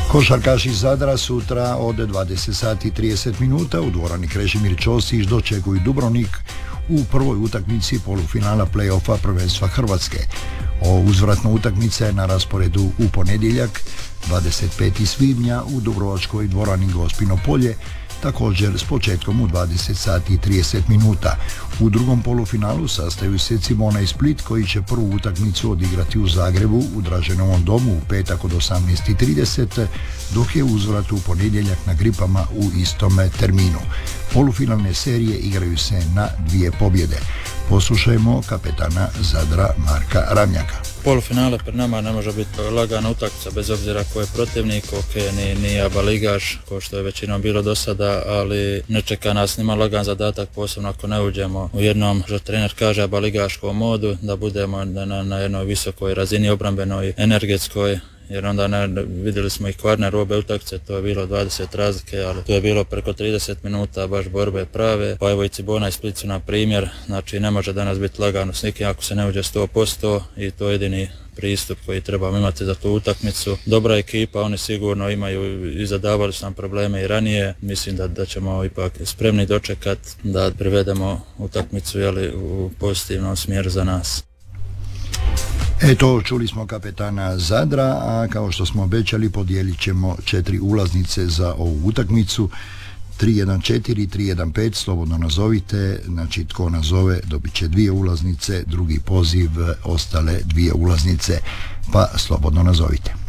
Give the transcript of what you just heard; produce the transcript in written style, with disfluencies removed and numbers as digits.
Košarkaši Zadra sutra od 20 sati i 30 minuta u dvorani Krešimir Ćosić dočekuju Dubrovnik u prvoj utakmici polufinala play-offa prvenstva Hrvatske. Uzvratna utakmica je na rasporedu u ponedjeljak 25. svibnja u dubrovačkoj dvorani Gospino polje, također s početkom u 20 sati i 30 minuta. U drugom polufinalu sastaju se Cimona i Split koji će prvu utakmicu odigrati u Zagrebu u Draženovom domu u petak od 18:30, dok je uzvrat u ponedjeljak na Gripama u istome terminu. Polufinalne serije igraju se na 2 pobjede. Poslušajmo kapetana Zadra Marka Ramljaka. Polufinale pred nama ne može biti lagana utakmica bez obzira ko je protivnik, nije aba ligaš, ko što je većinom bilo do sada, ali ne čeka nas nima lagan zadatak, posebno ako ne uđemo u jednom, što trener kaže, aba ligaškom modu, da budemo na jednoj visokoj razini obrambenoj, energetskoj, jer onda vidjeli smo i Kvarner u obe utakmice, to je bilo 20 razlike, ali to je bilo preko 30 minuta baš borbe prave, pa evo i Cibona i Split su na primjer, znači ne može danas biti lagano s nikim ako se ne uđe 100% i to je jedini pristup koji trebamo imati za tu utakmicu. Dobra ekipa, oni sigurno imaju i zadavali su nam probleme i ranije, mislim da ćemo ipak spremni dočekati da privedemo utakmicu u pozitivnom smjeru za nas. Eto, čuli smo kapetana Zadra, a kao što smo obećali podijelit ćemo 4 ulaznice za ovu utakmicu. 314 315, slobodno nazovite, znači tko nazove dobit će 2 ulaznice, drugi poziv ostale 2 ulaznice, pa slobodno nazovite.